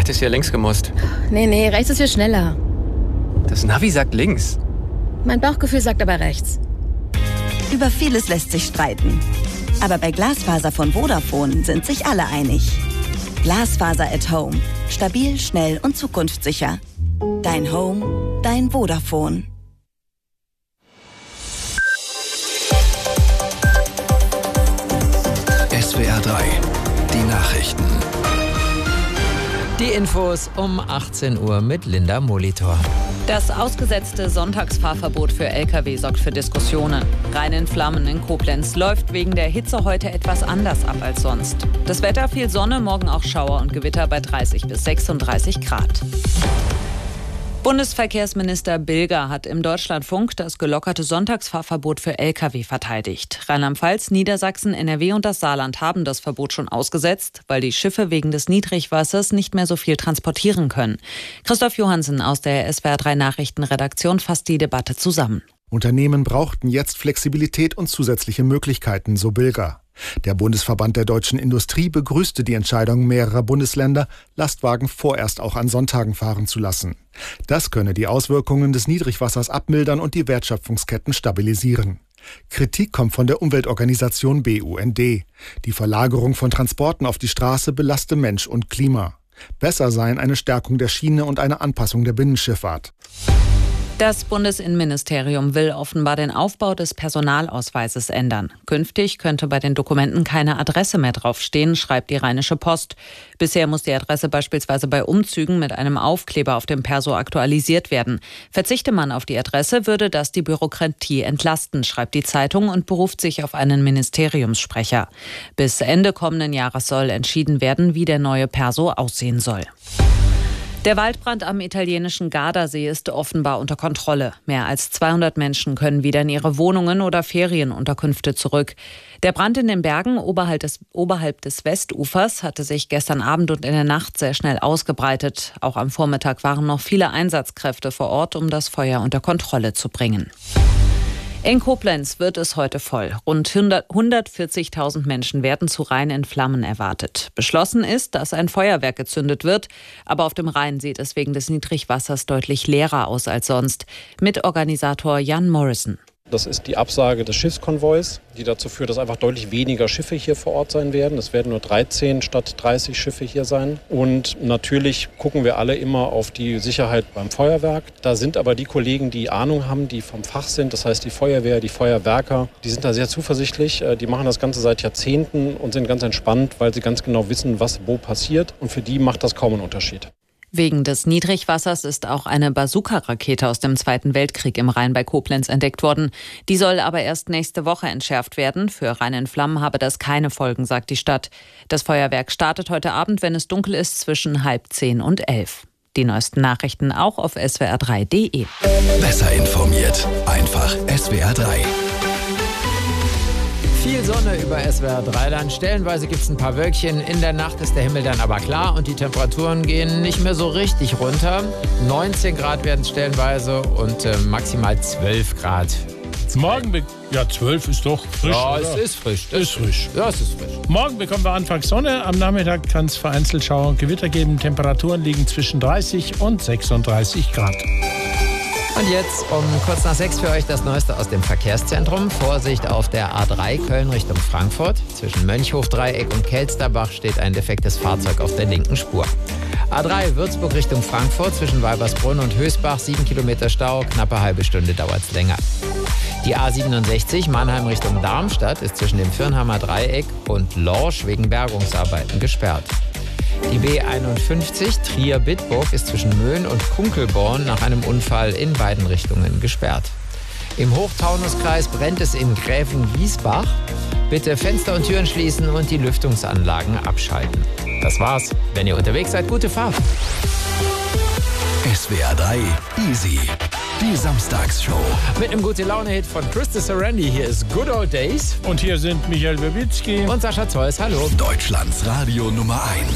hättest ja links gemusst. Nee, rechts ist viel schneller. Das Navi sagt links. Mein Bauchgefühl sagt aber rechts. Über vieles lässt sich streiten. Aber bei Glasfaser von Vodafone sind sich alle einig. Glasfaser at Home. Stabil, schnell und zukunftssicher. Dein Home, dein Vodafone. SWR 3, die Nachrichten. Die Infos um 18 Uhr mit Linda Molitor. Das ausgesetzte Sonntagsfahrverbot für Lkw sorgt für Diskussionen. Rhein in Flammen in Koblenz läuft wegen der Hitze heute etwas anders ab als sonst. Das Wetter, viel Sonne, morgen auch Schauer und Gewitter bei 30 bis 36 Grad. Bundesverkehrsminister Bilger hat im Deutschlandfunk das gelockerte Sonntagsfahrverbot für Lkw verteidigt. Rheinland-Pfalz, Niedersachsen, NRW und das Saarland haben das Verbot schon ausgesetzt, weil die Schiffe wegen des Niedrigwassers nicht mehr so viel transportieren können. Christoph Johansen aus der SWR 3 Nachrichtenredaktion fasst die Debatte zusammen. Unternehmen brauchten jetzt Flexibilität und zusätzliche Möglichkeiten, so Bilger. Der Bundesverband der deutschen Industrie begrüßte die Entscheidung mehrerer Bundesländer, Lastwagen vorerst auch an Sonntagen fahren zu lassen. Das könne die Auswirkungen des Niedrigwassers abmildern und die Wertschöpfungsketten stabilisieren. Kritik kommt von der Umweltorganisation BUND. Die Verlagerung von Transporten auf die Straße belaste Mensch und Klima. Besser seien eine Stärkung der Schiene und eine Anpassung der Binnenschifffahrt. Das Bundesinnenministerium will offenbar den Aufbau des Personalausweises ändern. Künftig könnte bei den Dokumenten keine Adresse mehr draufstehen, schreibt die Rheinische Post. Bisher muss die Adresse beispielsweise bei Umzügen mit einem Aufkleber auf dem Perso aktualisiert werden. Verzichte man auf die Adresse, würde das die Bürokratie entlasten, schreibt die Zeitung und beruft sich auf einen Ministeriumssprecher. Bis Ende kommenden Jahres soll entschieden werden, wie der neue Perso aussehen soll. Der Waldbrand am italienischen Gardasee ist offenbar unter Kontrolle. Mehr als 200 Menschen können wieder in ihre Wohnungen oder Ferienunterkünfte zurück. Der Brand in den Bergen oberhalb des Westufers hatte sich gestern Abend und in der Nacht sehr schnell ausgebreitet. Auch am Vormittag waren noch viele Einsatzkräfte vor Ort, um das Feuer unter Kontrolle zu bringen. In Koblenz wird es heute voll. Rund 140.000 Menschen werden zu Rhein in Flammen erwartet. Beschlossen ist, dass ein Feuerwerk gezündet wird. Aber auf dem Rhein sieht es wegen des Niedrigwassers deutlich leerer aus als sonst. Mitorganisator Jan Morrison. Das ist die Absage des Schiffskonvois, die dazu führt, dass einfach deutlich weniger Schiffe hier vor Ort sein werden. Es werden nur 13 statt 30 Schiffe hier sein. Und natürlich gucken wir alle immer auf die Sicherheit beim Feuerwerk. Da sind aber die Kollegen, die Ahnung haben, die vom Fach sind, das heißt die Feuerwehr, die Feuerwerker, die sind da sehr zuversichtlich. Die machen das Ganze seit Jahrzehnten und sind ganz entspannt, weil sie ganz genau wissen, was wo passiert. Und für die macht das kaum einen Unterschied. Wegen des Niedrigwassers ist auch eine Bazooka-Rakete aus dem Zweiten Weltkrieg im Rhein bei Koblenz entdeckt worden. Die soll aber erst nächste Woche entschärft werden. Für Rhein in Flammen habe das keine Folgen, sagt die Stadt. Das Feuerwerk startet heute Abend, wenn es dunkel ist, zwischen 9:30 und 11. Die neuesten Nachrichten auch auf swr3.de. Besser informiert, einfach SWR 3. Viel Sonne über SWR 3 Land. Stellenweise gibt es ein paar Wölkchen. In der Nacht ist der Himmel dann aber klar und die Temperaturen gehen nicht mehr so richtig runter. 19 Grad werden es stellenweise und maximal 12 Grad. Morgen, 12 ist doch frisch. Ja, oder? es ist frisch. Ist frisch. Ja, es ist frisch. Morgen bekommen wir anfangs Sonne. Am Nachmittag kann es vereinzelt Schauer und Gewitter geben. Temperaturen liegen zwischen 30 und 36 Grad. Und jetzt um kurz nach 6 für euch das Neueste aus dem Verkehrszentrum. Vorsicht auf der A3 Köln Richtung Frankfurt. Zwischen Mönchhof-Dreieck und Kelsterbach steht ein defektes Fahrzeug auf der linken Spur. A3 Würzburg Richtung Frankfurt zwischen Weibersbrunn und Hösbach. 7 Kilometer Stau, knappe halbe Stunde dauert es länger. Die A67 Mannheim Richtung Darmstadt ist zwischen dem Firnheimer Dreieck und Lorsch wegen Bergungsarbeiten gesperrt. Die B51 Trier-Bitburg ist zwischen Möhn und Kunkelborn nach einem Unfall in beiden Richtungen gesperrt. Im Hochtaunuskreis brennt es in Gräfenwiesbach. Bitte Fenster und Türen schließen und die Lüftungsanlagen abschalten. Das war's. Wenn ihr unterwegs seid, gute Fahrt. SWR 3 Easy. Die Samstagsshow. Mit einem Gute-Laune-Hit von Krista Sarandi. Hier ist Good Old Days. Und hier sind Michael Wibitzki Und Sascha Zeus. Hallo. Deutschlands Radio Nummer 1.